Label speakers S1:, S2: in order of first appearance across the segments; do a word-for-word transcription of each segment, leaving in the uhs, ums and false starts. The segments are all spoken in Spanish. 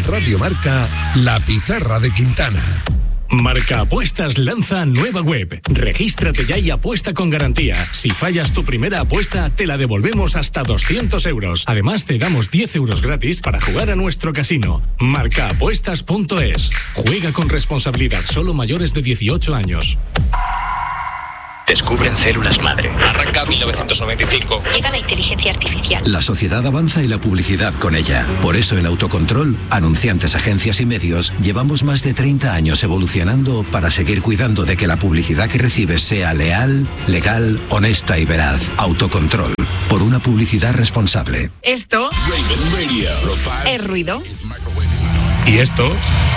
S1: En Radio Marca, La Pizarra de Quintana.
S2: Marca Apuestas lanza nueva web. Regístrate ya y apuesta con garantía. Si fallas tu primera apuesta, te la devolvemos hasta doscientos euros. Además, te damos diez euros gratis para jugar a nuestro casino. marca apuestas punto es. Juega con responsabilidad. Solo mayores de dieciocho años.
S3: Descubren células madre.
S4: Arranca mil novecientos noventa y cinco.
S5: Llega la inteligencia artificial.
S6: La sociedad avanza y la publicidad con ella. Por eso en Autocontrol, anunciantes, agencias y medios, llevamos más de treinta años evolucionando para seguir cuidando de que la publicidad que recibes sea leal, legal, honesta y veraz. Autocontrol. Por una publicidad responsable.
S7: Esto es ruido.
S8: Y esto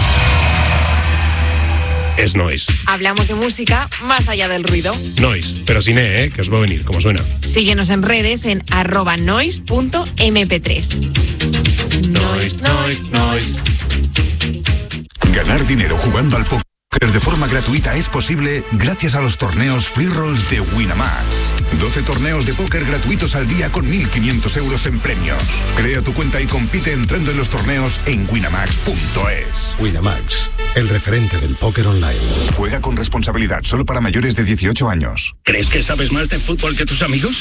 S8: es noise.
S7: Hablamos de música más allá del ruido.
S8: Noise, pero sin E, ¿eh? Que os va a venir, como suena.
S7: Síguenos en redes en arroba noise punto eme pe tres.
S8: Noise, noise, noise.
S9: Ganar dinero jugando al póker de forma gratuita es posible gracias a los torneos Free Rolls de Winamax. doce torneos de póker gratuitos al día con mil quinientos euros en premios. Crea tu cuenta y compite entrando en los torneos en winamax punto es.
S1: Winamax, el referente del póker online.
S9: Juega con responsabilidad, solo para mayores de dieciocho años.
S10: ¿Crees que sabes más de fútbol que tus amigos?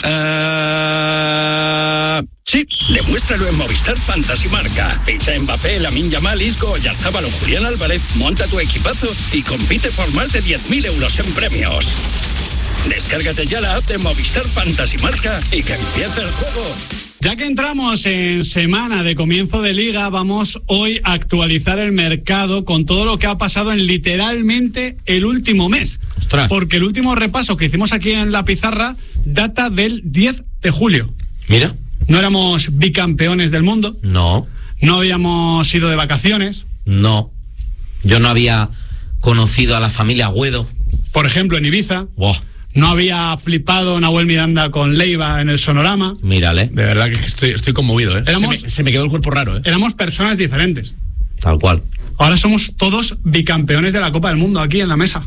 S10: Uh... Sí, demuéstralo en Movistar Fantasy Marca. Ficha Mbappé, Lamine Yamal, Isco, Oyarzabal o Julián Álvarez, monta tu equipazo y compite por más de diez mil euros en premios. Descárgate ya la app de Movistar Fantasy Marca y que empiece el juego.
S11: Ya que entramos en semana de comienzo de liga, vamos hoy a actualizar el mercado con todo lo que ha pasado en literalmente el último mes. ¡Ostras! Porque el último repaso que hicimos aquí en la pizarra data del diez de julio.
S12: Mira.
S11: No éramos bicampeones del mundo.
S12: No.
S11: No habíamos ido de vacaciones.
S12: No. Yo no había conocido a la familia Agüedo.
S11: Por ejemplo, en Ibiza.
S12: Wow.
S11: No había flipado Nahuel Miranda con Leiva en el Sonorama.
S12: Mírale.
S8: De verdad que estoy, estoy conmovido, ¿eh?
S11: Éramos,
S8: se, me, se me quedó el cuerpo raro, ¿eh?
S11: Éramos personas diferentes.
S12: Tal cual.
S11: Ahora somos todos bicampeones de la Copa del Mundo aquí en la mesa.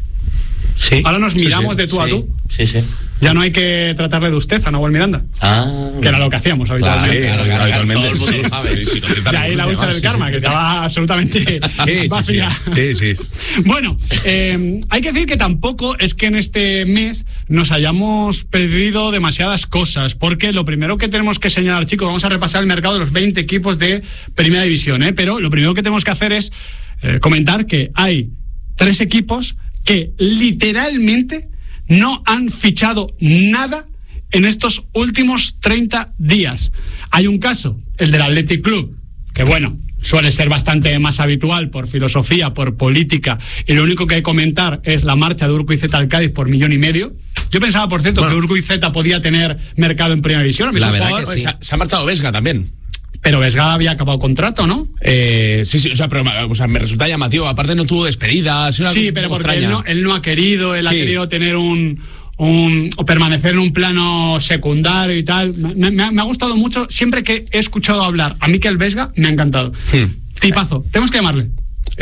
S12: Sí.
S11: Ahora nos miramos
S12: sí, sí.
S11: de tú
S12: sí.
S11: a tú.
S12: Sí, sí.
S11: Ya no hay que tratarle de usted a Nahuel Miranda.
S12: Ah.
S11: Que era lo que hacíamos habitualmente.
S8: Claro, sí, claro, claro,
S11: habitualmente.
S8: todo el mundo lo sabe. Sí,
S11: y ahí la ducha del
S8: sí,
S11: karma,
S8: sí,
S11: que
S8: sí.
S11: estaba absolutamente
S8: sí,
S11: vacía.
S8: Sí, sí. sí.
S11: Bueno, eh, hay que decir que tampoco es que en este mes nos hayamos perdido demasiadas cosas, porque lo primero que tenemos que señalar, chicos, vamos a repasar el mercado de los veinte equipos de Primera División, ¿eh? Pero lo primero que tenemos que hacer es eh, comentar que hay tres equipos que literalmente no han fichado nada en estos últimos treinta días. Hay un caso, el del Athletic Club, que bueno, suele ser bastante más habitual por filosofía, por política, y lo único que hay que comentar es la marcha de Urquizueta al Cádiz por millón y medio. Yo pensaba, por cierto, bueno, que Urquizueta podía tener mercado en Primera División.
S8: La verdad jugador, que sí. se, ha, se ha marchado Vesga también.
S11: Pero Vesga había acabado contrato, ¿no?
S8: Eh, sí, sí, o sea, pero o sea, me resulta llamativo. Aparte no tuvo despedidas.
S11: Sí, pero porque él no, él no ha querido, él sí. ha querido tener un... Un, o permanecer en un plano secundario y tal. Me, me, me ha gustado mucho. Siempre que he escuchado hablar a Mikel Vesga, me ha encantado. Hmm. Tipazo. Tenemos que llamarle.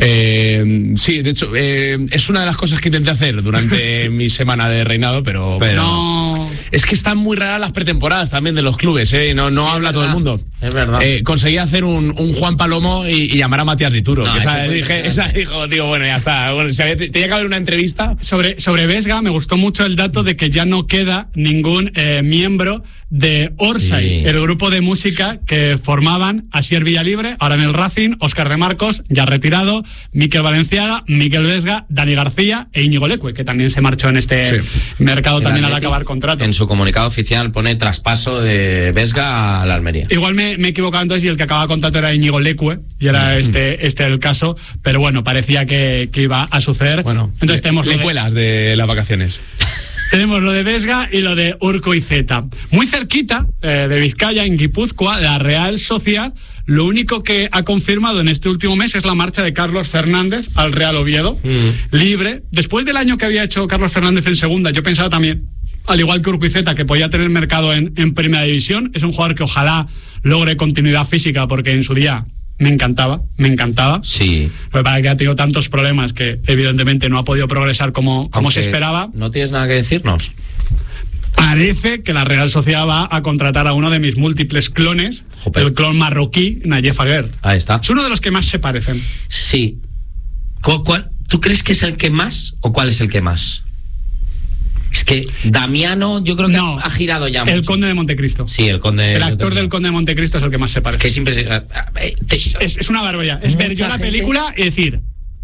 S8: Eh, sí, de hecho, eh, es una de las cosas que intenté hacer durante mi semana de reinado, pero,
S12: pero
S11: no.
S8: Es que están muy raras las pretemporadas también de los clubes, ¿eh? No, no sí, habla todo el mundo.
S12: Es verdad.
S8: Eh, conseguí hacer un, un Juan Palomo y, y llamar a Matías Dituro. No, que esa, dije, esa dijo, digo, bueno, ya está. Bueno, si había, tenía que haber una entrevista.
S11: Sobre, sobre Vesga, me gustó mucho el dato de que ya no queda ningún eh, miembro de Orsay, sí. el grupo de música que formaban Asier Villalibre, ahora en el Racing, Óscar de Marcos, ya retirado, Mikel Valenciaga, Mikel Vesga, Dani García e Íñigo Leque, que también se marchó en este sí. mercado el también Atlético, al acabar contrato.
S12: En su comunicado oficial pone traspaso de Vesga a la Almería.
S11: Igual me, me he equivocado entonces y el que acababa contrato era Íñigo Leque y era mm. este, este el caso, pero bueno, parecía que, que iba a suceder.
S8: Bueno, entonces tenemos lecuelas de... de las vacaciones.
S11: Tenemos lo de Vesga y lo de Urquizueta. Muy cerquita eh, de Vizcaya, en Guipúzcoa, la Real Sociedad, lo único que ha confirmado en este último mes es la marcha de Carlos Fernández al Real Oviedo, mm. libre. Después del año que había hecho Carlos Fernández en segunda, yo pensaba también, al igual que Urquizueta, que podía tener mercado en, en Primera División. Es un jugador que ojalá logre continuidad física, porque en su día me encantaba, me encantaba.
S12: Sí.
S11: Pero para que ha tenido tantos problemas que evidentemente no ha podido progresar como, como se esperaba.
S12: ¿No tienes nada que decirnos?
S11: parece que la Real Sociedad va a contratar a uno de mis múltiples clones, Joder. el clon marroquí, Nayef Aguerd.
S12: Ahí está.
S11: Es uno de los que más se parecen.
S12: Sí. ¿Cuál, cuál, ¿Tú crees que es el que más o cuál es el que más? Es que Damiano yo creo que no, ha girado ya mucho.
S11: El Conde de Montecristo.
S12: Sí, el Conde.
S11: El actor del Conde de Montecristo es el que más se parece.
S12: Que siempre
S11: es, es, es una barbaridad. Es ver yo la película y decir...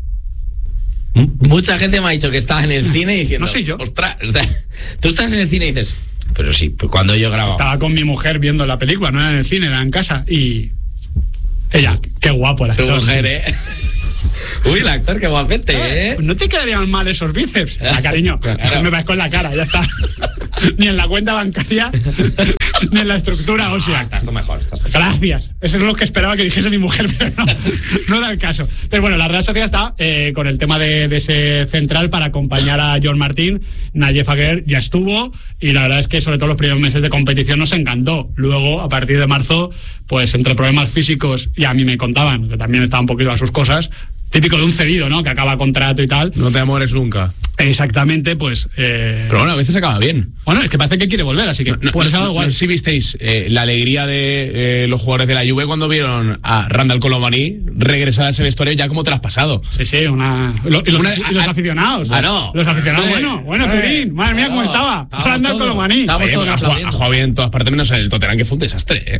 S12: Mucha gente me ha dicho que estaba en el cine diciendo...
S11: No soy yo.
S12: Ostras, o sea, tú estás en el cine y dices... Pero sí, pues cuando yo grababa...
S11: Estaba con mi mujer viendo la película, no era en el cine, era en casa y... Ella, qué guapo el actor.
S12: Tu mujer, ¿eh? Uy, el actor, qué guapete, ¿eh?
S11: No te quedarían mal esos bíceps. Ah, cariño, claro. Me vas con la cara, ya está. Ni en la cuenta bancaria, ni en la estructura ósea.
S12: Ah, estás tú mejor, estás mejor.
S11: Gracias. Eso es lo que esperaba que dijese mi mujer, pero no, no da el caso. Entonces, bueno, la Real Sociedad está eh, con el tema de, de ese central para acompañar a John Martín. Nayef Aguerd ya estuvo y la verdad es que sobre todo los primeros meses de competición nos encantó. Luego, a partir de marzo, pues entre problemas físicos, y a mí me contaban, que también estaba un poquito a sus cosas, típico de un cedido, ¿no? Que acaba contrato y tal.
S8: No te amores nunca.
S11: Exactamente, pues... Eh...
S8: Pero bueno, a veces acaba bien.
S11: Bueno, es que parece que quiere volver, así que
S8: no,
S11: puede ser
S8: no,
S11: algo igual.
S8: No sé si visteis eh, la alegría de eh, los jugadores de la Juve cuando vieron a Randall Colomani regresar a ese vestuario ya como traspasado.
S11: Sí, sí, una... Lo, y los,
S8: una,
S11: y los
S8: a,
S11: aficionados.
S8: Ah, no.
S11: Los aficionados, bueno, bueno, Turín, madre mía, cómo estaba. Randall Colomani.
S8: Estamos todos ha jugado bien en todas partes, menos en el Tottenham, que fue un desastre, eh.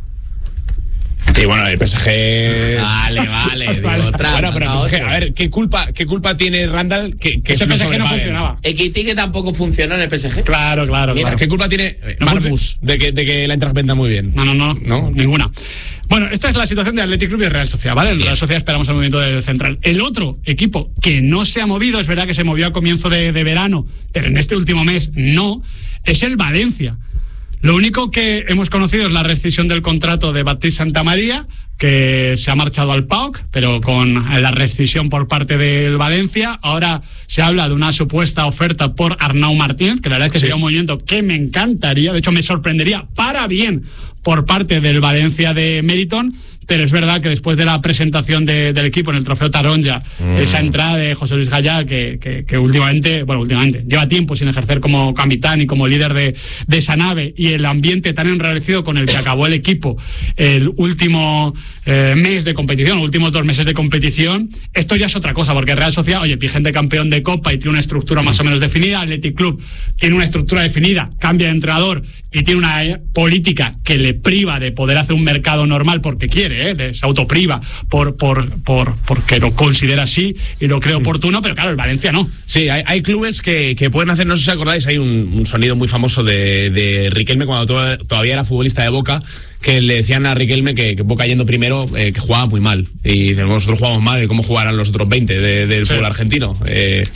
S8: Y bueno, el P S G...
S12: Vale, vale, digo,
S8: vale.
S12: Otra,
S8: bueno, pero
S12: otra,
S8: P S G,
S12: otra.
S8: a ver, ¿qué culpa, qué culpa tiene Randall que, que
S11: ese P S G no
S8: no
S11: funcionaba?
S12: Equity que tampoco funcionó en el P S G.
S11: Claro, claro,
S8: Mira,
S11: claro.
S8: ¿qué culpa tiene
S11: no
S8: Marcus de que, de que la Eintracht venda muy bien?
S11: No, no, no, no, ninguna. Bueno, esta es la situación de Athletic Club y Real Sociedad, ¿vale? En Real Sociedad esperamos el movimiento del central. El otro equipo que no se ha movido, es verdad que se movió a comienzo de, de verano, pero en este último mes no, es el Valencia. Lo único que hemos conocido es la rescisión del contrato de Baptiste Santamaría, que se ha marchado al P A O K, pero con la rescisión por parte del Valencia. Ahora se habla de una supuesta oferta por Arnau Martínez, que la verdad es que sí. sería un movimiento que me encantaría, de hecho me sorprendería para bien por parte del Valencia de Meriton, pero es verdad que después de la presentación de, del equipo en el Trofeo Taronja, mm. esa entrada de José Luis Gallá, que, que, que últimamente, bueno, últimamente, lleva tiempo sin ejercer como capitán y como líder de, de esa nave, y el ambiente tan enrarecido con el que acabó el equipo el último eh, mes de competición, los últimos dos meses de competición, esto ya es otra cosa, porque Real Sociedad, oye, vigente campeón de Copa y tiene una estructura más o menos definida, Athletic Club tiene una estructura definida, cambia de entrenador y tiene una eh, política que le priva de poder hacer un mercado normal porque quiere, ¿eh? Se autopriva por, por, por, porque lo considera así y lo cree oportuno, pero claro, el Valencia no.
S8: Sí, hay, hay clubes que, que pueden hacer, no sé si acordáis, hay un, un sonido muy famoso de, de Riquelme cuando to, todavía era futbolista de Boca, que le decían a Riquelme que, que Boca yendo primero, eh, que jugaba muy mal. Y dicen, nosotros jugamos mal, ¿y cómo jugarán los otros veinte de, del sí. fútbol argentino? Eh,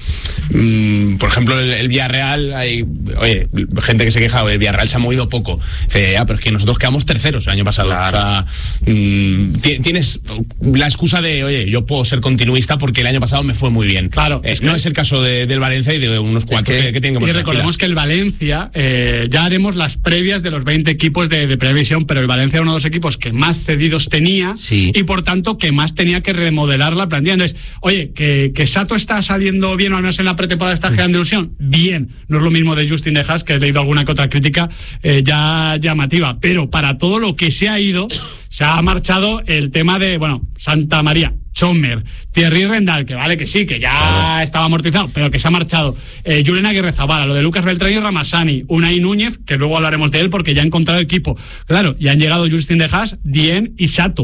S8: mmm, por ejemplo, el, el Villarreal, hay, oye, gente que se queja, el Villarreal se ha movido poco. Dice, ah, pero es que nosotros quedamos terceros el año pasado. Claro. O sea, mmm, tienes la excusa de, oye, yo puedo ser continuista porque el año pasado me fue muy bien.
S11: Claro.
S8: Eh, no es el caso de, del Valencia y de unos cuantos es que, que, que tienen que
S11: Y recordemos que el Valencia, eh, ya haremos las previas de los veinte equipos de, de previsión, pero el Valencia era uno de los equipos que más cedidos tenía
S12: sí.
S11: y por tanto que más tenía que remodelar la plantilla. Entonces, oye, que, que Sato está saliendo bien, o al menos en la pretemporada está generando ilusión, bien. No es lo mismo de Justin De Haas, que he leído alguna que otra crítica eh, ya llamativa, pero para todo lo que se ha ido, se ha marchado el tema de, bueno, Santa María, Chomer, Thierry Rendal, que vale que sí, que ya claro. estaba amortizado, pero que se ha marchado, eh, Julen Aguirre Zabala, lo de Lucas Beltrán y Ramasani, Unai Núñez, que luego hablaremos de él porque ya ha encontrado equipo, claro, y han llegado Justin De Haas, Dien y Sato.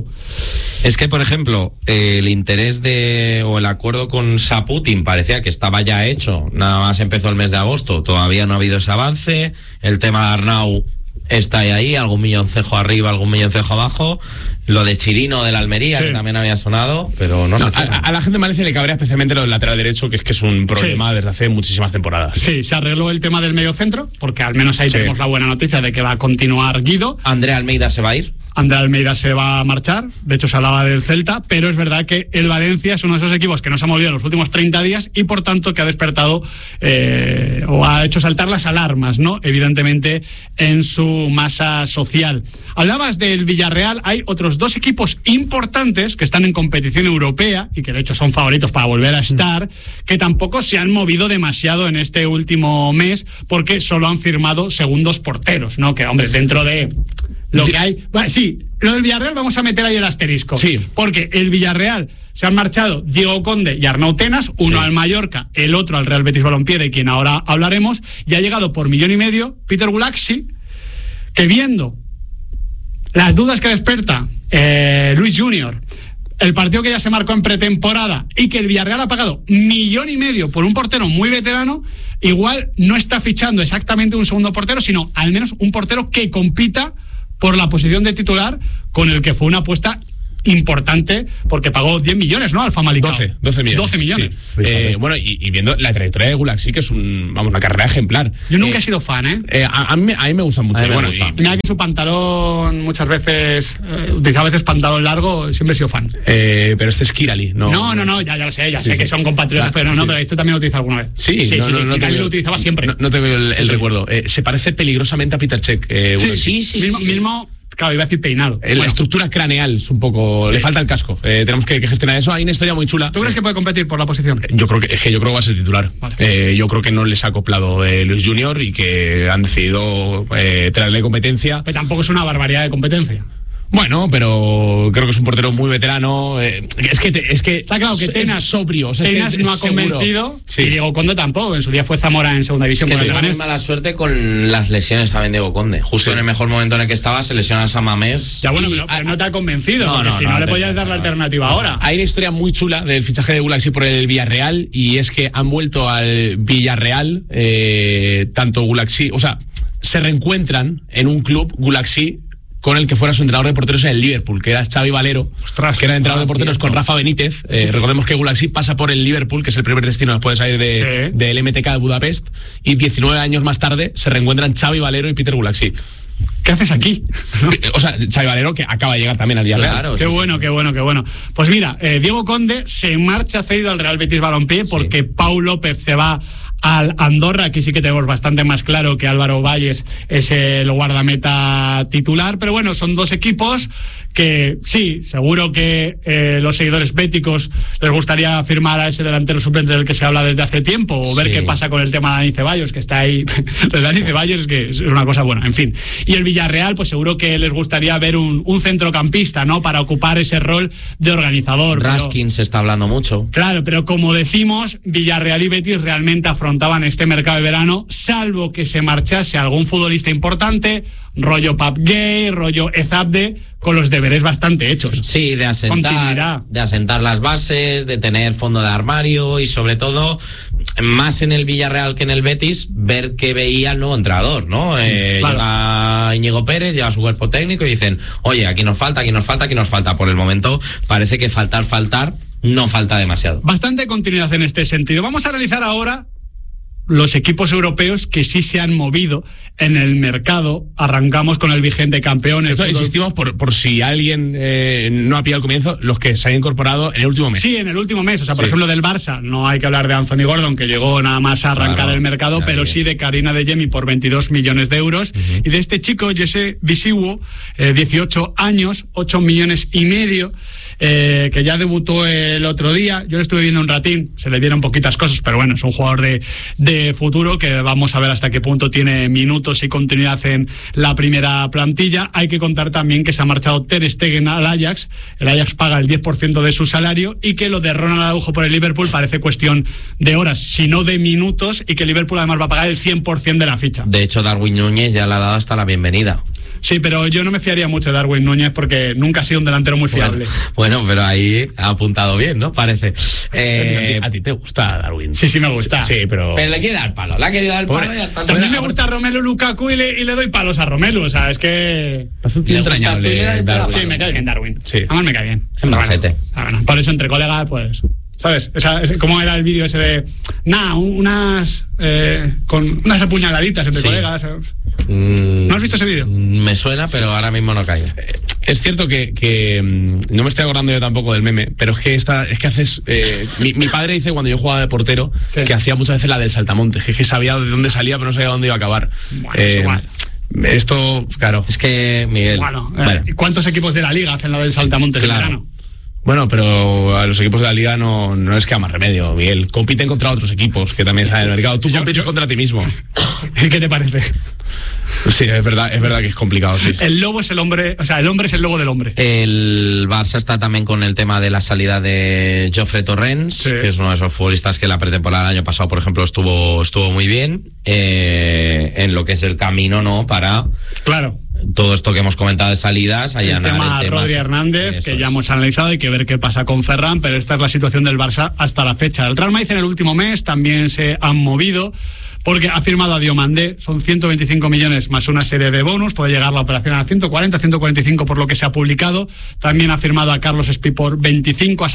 S12: Es que, por ejemplo, eh, el interés de, o el acuerdo con Saputin parecía que estaba ya hecho, nada más empezó el mes de agosto, todavía no ha habido ese avance, el tema de Arnau está ahí, algún milloncejo arriba, algún milloncejo abajo. Lo de Chirino de la Almería, sí. que también había sonado, pero no, no sé.
S8: A, a la gente de Valencia le cabrea especialmente lo del lateral derecho, que es que es un problema sí. desde hace muchísimas temporadas.
S11: Sí, se arregló el tema del medio centro, porque al menos ahí sí. tenemos la buena noticia de que va a continuar Guido.
S12: Andrea Almeida se va a ir.
S11: Ander Almeida se va a marchar, de hecho se hablaba del Celta, pero es verdad que el Valencia es uno de esos equipos que no se ha movido en los últimos treinta días y por tanto que ha despertado eh, o ha hecho saltar las alarmas, ¿no? Evidentemente en su masa social. Hablabas del Villarreal, hay otros dos equipos importantes que están en competición europea y que de hecho son favoritos para volver a estar, que tampoco se han movido demasiado en este último mes porque solo han firmado segundos porteros, ¿no? Que hombre, dentro de lo que hay... Bueno, sí, lo del Villarreal vamos a meter ahí el asterisco.
S8: Sí.
S11: Porque el Villarreal se han marchado Diego Conde y Arnau Tenas, uno sí. al Mallorca, el otro al Real Betis Balompié, de quien ahora hablaremos, y ha llegado por millón y medio Peter Gulaxi, que viendo las dudas que desperta eh, Luis Junior, el partido que ya se marcó en pretemporada y que el Villarreal ha pagado millón y medio por un portero muy veterano, igual no está fichando exactamente un segundo portero, sino al menos un portero que compita por la posición de titular, con el que fue una apuesta importante porque pagó diez millones, ¿no? Al Famalicão.
S8: doce, doce millones.
S11: doce millones.
S8: Sí. Eh, bueno, y, y viendo la trayectoria de Gulaxi, que es un, vamos, una carrera ejemplar.
S11: Yo nunca
S8: eh,
S11: he sido fan, ¿eh?
S8: eh a, a, mí, a mí me gusta mucho.
S12: A mí me
S8: bueno,
S12: gusta.
S8: y,
S11: Mira que su pantalón muchas veces, eh, utilizaba a veces pantalón largo, siempre he sido fan.
S8: Eh, pero este es Kirali, ¿no?
S11: No, no, no, ya, ya lo sé, ya
S8: sí,
S11: sé
S8: sí.
S11: que son compatriotas,
S8: Ah,
S11: pero no,
S8: sí.
S11: pero este también lo utiliza alguna vez.
S8: Sí,
S11: sí,
S8: no,
S11: sí,
S8: no, no
S11: Kirali
S8: tengo,
S11: lo utilizaba siempre.
S8: No, no tengo el, el
S11: sí, sí.
S8: recuerdo. Eh, se parece peligrosamente a Peter Cech. Eh,
S11: Sí,
S8: Gulaxi.
S11: sí, sí, mismo, sí, sí. mismo, claro, iba a decir peinado.
S8: Eh, la
S11: Bueno.
S8: estructura craneal es un poco...
S11: Sí.
S8: Le falta el casco. Eh, tenemos que, que gestionar eso. Hay una historia muy chula.
S11: ¿Tú crees que puede competir por la posición?
S8: Yo creo que, es que yo creo que va a ser titular.
S11: Vale.
S8: Eh, yo creo que no les ha acoplado eh, Luis Junior y que han decidido eh, traerle competencia.
S11: Pero tampoco es una barbaridad de competencia.
S8: Bueno, pero creo que es un portero muy veterano. Eh, es que te, es que
S11: está claro que Tenas,
S8: sobrio. O sea,
S11: Tenas
S8: es que
S11: no ha
S8: seguro.
S11: convencido
S8: Sí.
S11: y Diego Conde tampoco. En su día fue Zamora en segunda división.
S12: Que
S11: con
S12: sí,
S11: el
S12: muy
S11: Leganés.
S12: mala suerte con las lesiones también de Diego Conde. Justo
S8: Sí.
S12: en el mejor momento en el que estaba, se lesiona a San Mamés.
S11: Ya bueno,
S12: y-
S11: pero, pero no te ha convencido,
S12: No,
S11: porque
S12: no,
S11: si
S12: no,
S11: no,
S12: no
S11: le
S12: te-
S11: podías dar la
S12: no.
S11: alternativa ahora.
S8: Hay una historia muy chula del fichaje de Gulaxi por el Villarreal y es que han vuelto al Villarreal eh, tanto Gulaxi, o sea, se reencuentran en un club Gulaxi con el que fuera su entrenador de porteros en el Liverpool, que era Xavi Valero,
S11: Ostras,
S8: que era entrenador
S12: ah,
S8: de porteros
S12: cierto.
S8: con Rafa Benítez. Eh, recordemos que Gulaxi pasa por el Liverpool, que es el primer destino después de salir de,
S11: Sí.
S8: del M T K de Budapest, y diecinueve años más tarde se reencuentran Xavi Valero y Peter Gulaxi.
S11: ¿Qué haces aquí?
S8: O sea, Xavi Valero que acaba de llegar también al Villarreal.
S12: Claro,
S11: Qué
S12: sí,
S11: bueno,
S12: sí, sí.
S11: qué bueno, qué bueno. Pues mira, eh, Diego Conde se marcha cedido al Real Betis Balompié porque Pau López se va al Andorra. Aquí sí que tenemos bastante más claro que Álvaro Valles es el guardameta titular, pero bueno, son dos equipos que sí, seguro que eh, los seguidores béticos les gustaría firmar a ese delantero suplente del que se habla desde hace tiempo, o ver
S12: Sí.
S11: qué pasa con el tema de Dani Ceballos, que está ahí. Lo de Dani Ceballos es que es una cosa buena, en fin. Y el Villarreal, pues seguro que les gustaría ver un, un centrocampista, ¿no? Para ocupar ese rol de organizador. pero-
S12: Raskin se está hablando mucho.
S11: Claro, pero como decimos, Villarreal y Betis realmente afrontaban este mercado de verano, salvo que se marchase algún futbolista importante, rollo Pap Gay, rollo Ezabde, con los deberes bastante hechos.
S12: Sí, de
S11: Continuidad.
S12: asentar, de asentar las bases, de tener fondo de armario y sobre todo, más en el Villarreal que en el Betis, ver qué veía el nuevo entrenador, ¿no? Eh,
S11: claro.
S12: Llega Íñigo Pérez, lleva su cuerpo técnico y dicen, oye, aquí nos falta, aquí nos falta, aquí nos falta. Por el momento parece que faltar, faltar, no falta demasiado.
S11: Bastante continuidad en este sentido. Vamos a analizar ahora los equipos europeos que sí se han movido en el mercado. Arrancamos con el vigente campeón. el
S8: Esto
S11: fútbol-
S8: insistimos por, por si alguien eh, no ha pillado el comienzo, los que se han incorporado en el último mes.
S11: Sí, en el último mes. O sea, por
S8: Sí.
S11: ejemplo, del Barça, no hay que hablar de Anthony Gordon, que llegó nada más a arrancar
S12: Claro,
S11: el mercado,
S12: nadie.
S11: pero sí de Karina de Jemi por veintidós millones de euros. Uh-huh. Y de este chico, Jesse Visiwo, eh, dieciocho años, ocho millones y medio, eh, que ya debutó el otro día. Yo le estuve viendo un ratín, se le vieron poquitas cosas, pero bueno, es un jugador de, de futuro que vamos a ver hasta qué punto tiene minutos y continuidad en la primera plantilla. Hay que contar también que se ha marchado Ter Stegen al Ajax. El Ajax paga el diez por ciento de su salario y que lo de Ronald Araujo por el Liverpool parece cuestión de horas, sino de minutos, y que el Liverpool además va a pagar el cien por ciento de la ficha.
S12: De hecho, Darwin Núñez ya le ha dado hasta la bienvenida.
S11: Sí, pero yo no me fiaría mucho de Darwin Núñez porque nunca ha sido un delantero muy fiable.
S12: Bueno, bueno, pero ahí ha apuntado bien, ¿no? Parece. Eh,
S8: a ti te gusta Darwin.
S11: Sí, sí me gusta.
S8: Sí, pero...
S12: Pero le quiere dar palo. Le ha querido dar palo y ya está.
S11: También me gusta Romelu Lukaku y le, y le doy palos a Romelu. O sea, es que...
S8: Parece un tío
S12: ¿Le gustas
S8: entrañable,
S12: tú y le-
S8: Darwin.
S11: Sí, me cae bien Darwin.
S8: Sí.
S11: Además me cae bien.
S12: Es majete.
S11: Bueno, bueno, por eso entre colegas, pues... ¿Sabes? Esa, ese, ¿cómo era el vídeo ese de... Nada, unas... Eh, con unas apuñaladitas entre
S12: Sí.
S11: colegas.
S12: Mm,
S11: ¿No has visto ese vídeo?
S12: Me suena, pero ahora mismo no caigo.
S8: Es cierto que, que no me estoy acordando yo tampoco del meme, pero es que esta, es que haces. Eh, mi, mi padre dice cuando yo jugaba de portero sí. que hacía muchas veces la del saltamonte, que es que sabía de dónde salía, pero no sabía dónde iba a acabar.
S11: Bueno,
S8: eh,
S11: es igual.
S8: Esto, claro.
S12: Es que, Miguel.
S11: Bueno, eh, bueno. ¿cuántos equipos de la liga hacen la del saltamonte
S12: claro.
S11: en verano?
S8: Bueno, pero a los equipos de la liga no, no es que a más remedio, Miguel. Compiten contra otros equipos que también están en el mercado. Tú yo, compites yo... contra ti mismo.
S11: ¿Qué te parece?
S8: Sí, es verdad, es verdad que es complicado, sí.
S11: El lobo es el hombre, o sea, el hombre es el lobo del hombre.
S12: El Barça está también con el tema de la salida de Jofre Torrens, sí. que es uno de esos futbolistas que la pretemporada del año pasado, por ejemplo, estuvo, estuvo muy bien eh, en lo que es el camino, ¿no? Para
S11: claro.
S12: todo esto que hemos comentado de salidas, allanar
S11: el tema, el tema Rodri Hernández, que ya hemos analizado, hay que ver qué pasa con Ferran, pero esta es la situación del Barça hasta la fecha. El Real Madrid en el último mes también se han movido, porque ha firmado a Diomandé, son ciento veinticinco millones más una serie de bonus, puede llegar la operación a ciento cuarenta, ciento cuarenta y cinco por lo que se ha publicado. También ha firmado a Carlos Espí por veinticinco, a